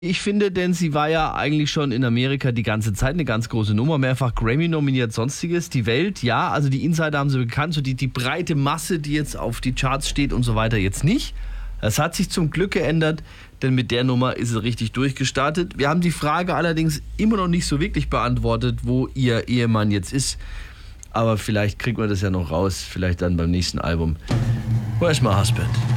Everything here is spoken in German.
Ich finde, denn sie war ja eigentlich schon in Amerika die ganze Zeit eine ganz große Nummer, mehrfach Grammy nominiert, sonstiges. Die Welt, ja, also die Insider haben sie bekannt, so die breite Masse, die jetzt auf die Charts steht und so weiter, jetzt nicht. Das hat sich zum Glück geändert, denn mit der Nummer ist sie richtig durchgestartet. Wir haben die Frage allerdings immer noch nicht so wirklich beantwortet, wo ihr Ehemann jetzt ist. Aber vielleicht kriegt man das ja noch raus, vielleicht dann beim nächsten Album. Where's my husband?